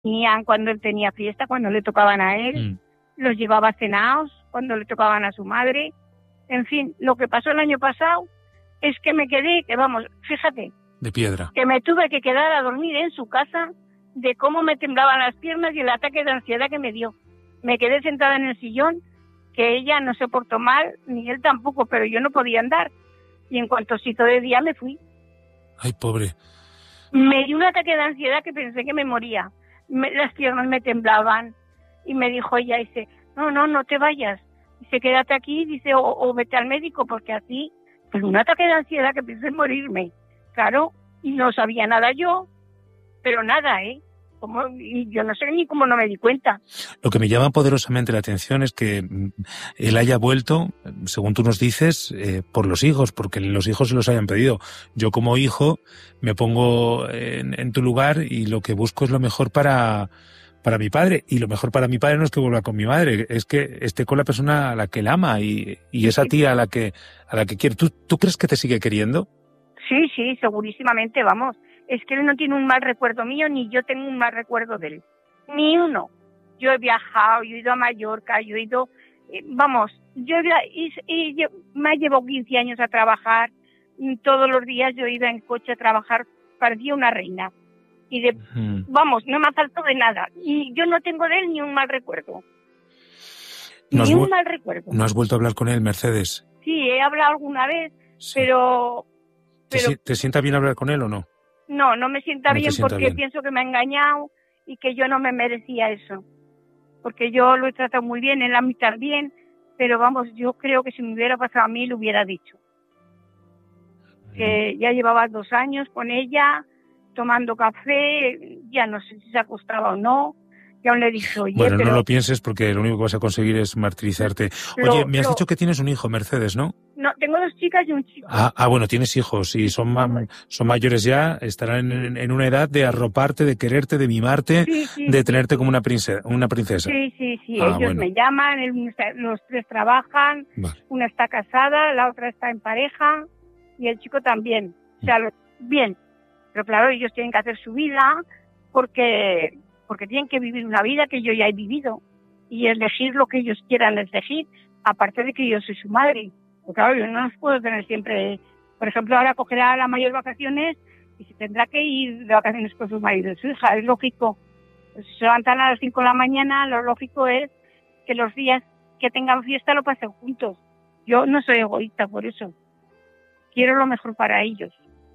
Venían cuando él tenía fiesta, cuando le tocaban a él, los llevaba cenados, cuando le tocaban a su madre. En fin, lo que pasó el año pasado es que me quedé, que vamos, fíjate. De piedra. Que me tuve que quedar a dormir en su casa de cómo me temblaban las piernas y el ataque de ansiedad que me dio. Me quedé sentada en el sillón, que ella no se portó mal, ni él tampoco, pero yo no podía andar. Y en cuanto se hizo de día me fui. Ay, pobre. Me dio un ataque de ansiedad que pensé que me moría. Las piernas me temblaban y me dijo ella, dice, no te vayas. Dice, quédate aquí, dice, o vete al médico, porque así, pues un ataque de ansiedad que pensé en morirme. Claro, y no sabía nada yo, pero nada, y yo no sé ni cómo no me di cuenta. Lo que me llama poderosamente la atención es que él haya vuelto, según tú nos dices, por los hijos, porque los hijos se los hayan pedido. Yo como hijo me pongo en tu lugar y lo que busco es lo mejor para mi padre. Y lo mejor para mi padre no es que vuelva con mi madre, es que esté con la persona a la que él ama y es a ti a la que quiere. ¿Tú crees que te sigue queriendo? Sí, segurísimamente, vamos. Es que él no tiene un mal recuerdo mío, ni yo tengo un mal recuerdo de él. Ni uno. Yo he viajado, yo he ido a Mallorca, yo he ido... me llevo 15 años a trabajar. Todos los días yo iba en coche a trabajar, parecía una reina. Y vamos, no me ha faltado de nada. Y yo no tengo de él ni un mal recuerdo. Ni un mal recuerdo. ¿No has vuelto a hablar con él, Mercedes? Sí, he hablado alguna vez, sí. pero ¿Te sienta bien hablar con él o no? No me sienta bien porque pienso que me ha engañado y que yo no me merecía eso. Porque yo lo he tratado muy bien, él a mí también, pero vamos, yo creo que si me hubiera pasado a mí lo hubiera dicho. Que ya llevaba 2 años con ella, tomando café, ya no sé si se acostaba o no. Y aún le dije, oye, bueno, no lo pienses porque lo único que vas a conseguir es martirizarte. Oye, me has dicho que tienes un hijo, Mercedes, ¿no? No, tengo 2 chicas y un chico. Bueno, tienes hijos y son mayores ya, estarán en una edad de arroparte, de quererte, de mimarte, de tenerte como una princesa. Sí, ellos me llaman, los 3 trabajan, vale. Una está casada, la otra está en pareja y el chico también. O sea, bien, pero claro, ellos tienen que hacer su vida porque tienen que vivir una vida que yo ya he vivido y elegir lo que ellos quieran elegir, aparte de que yo soy su madre. Porque claro, yo no los puedo tener siempre. Por ejemplo, ahora cogerá las mayores vacaciones y se tendrá que ir de vacaciones con su marido y su hija, es lógico. Pues si se levantan a las 5 de la mañana, lo lógico es que los días que tengan fiesta lo pasen juntos. Yo no soy egoísta por eso. Quiero lo mejor para ellos.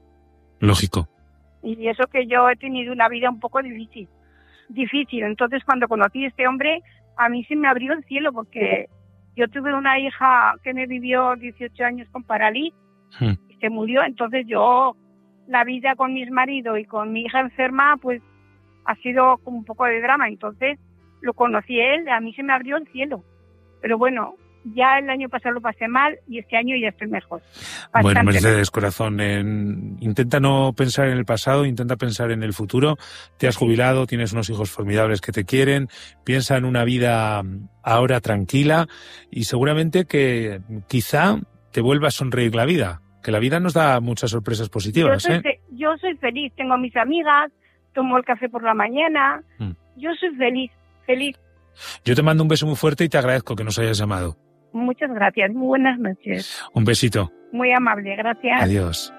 Lógico. Y eso que yo he tenido una vida un poco difícil. Entonces, cuando conocí a este hombre, a mí se me abrió el cielo porque yo tuve una hija que me vivió 18 años con parálisis y se murió. Entonces yo, la vida con mi exmarido y con mi hija enferma, pues ha sido como un poco de drama. Entonces lo conocí a él, a mí se me abrió el cielo. Pero bueno, ya el año pasado lo pasé mal y este año ya estoy mejor. Bueno, Mercedes, corazón, intenta no pensar en el pasado, intenta pensar en el futuro. Te has jubilado, tienes unos hijos formidables que te quieren, piensa en una vida ahora tranquila y seguramente que quizá te vuelva a sonreír la vida, que la vida nos da muchas sorpresas positivas. Yo soy feliz, tengo mis amigas, tomo el café por la mañana, yo soy feliz. Yo te mando un beso muy fuerte y te agradezco que nos hayas llamado. Muchas gracias, muy buenas noches. Un besito. Muy amable, gracias. Adiós.